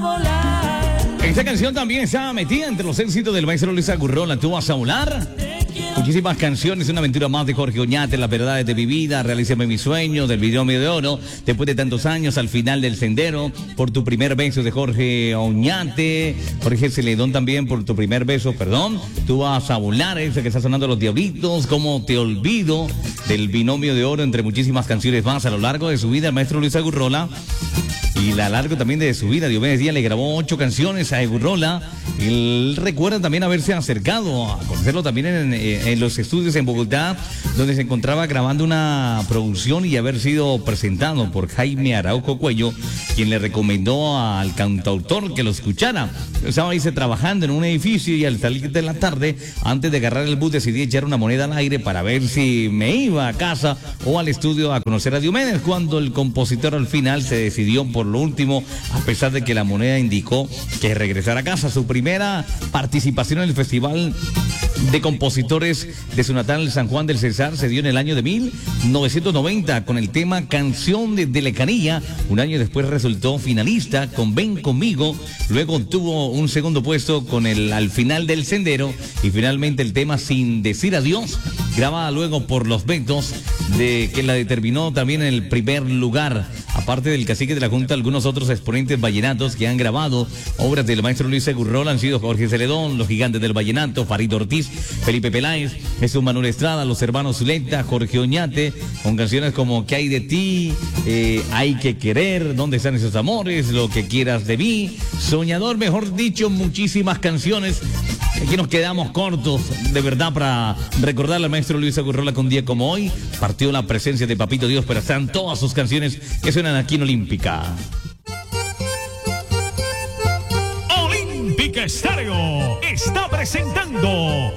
Esta canción también está metida entre los éxitos del maestro Luis Agurrola. Tú vas a volar. Muchísimas canciones, una aventura más de Jorge Oñate, las verdades de mi vida, realízame mis sueños, del binomio de oro, después de tantos años, al final del sendero, por tu primer beso de Jorge Oñate, Jorge Celedón también por tu primer beso, perdón, tú vas a volar, ese que está sonando Los Diablitos, Cómo te olvido, del binomio de oro, entre muchísimas canciones más a lo largo de su vida, el maestro Luis Agurrola. Y la largo también de su vida, Diomedes Díaz le grabó 8 canciones a Agurrola. Él recuerda también haberse acercado a conocerlo también en los estudios en Bogotá, donde se encontraba grabando una producción y haber sido presentado por Jaime Araujo Cuello, quien le recomendó al cantautor que lo escuchara. Estaba ahí trabajando en un edificio y al salir de la tarde, antes de agarrar el bus, decidí echar una moneda al aire para ver si me iba a casa o al estudio a conocer a Diomedes, cuando el compositor al final se decidió por lo último, a pesar de que la moneda indicó que regresara a casa. Su primera participación en el Festival de Compositores de su natal San Juan del Cesar se dio en el año de 1990 con el tema Canción de Lecanía. Un año después resultó finalista con Ven Conmigo, luego obtuvo un segundo puesto con el Al Final del Sendero y finalmente el tema Sin Decir Adiós, grabada luego por Los Betos, de que la determinó también en el primer lugar. Aparte del cacique de la Junta, algunos otros exponentes vallenatos que han grabado obras del maestro Luis Agurrola han sido Jorge Celedón, Los Gigantes del Vallenato, Farid Ortiz, Felipe Peláez, Jesús Manuel Estrada, Los Hermanos Zuleta, Jorge Oñate, con canciones como ¿Qué hay de ti? Hay que querer, ¿Dónde están esos amores? Lo que quieras de mí, Soñador, mejor dicho, muchísimas canciones. Aquí nos quedamos cortos, de verdad, para recordarle al maestro Luis Agurrola que un día como hoy partió la presencia de Papito Dios, pero están todas sus canciones que suenan aquí en Olímpica. Olímpica Estéreo está presentando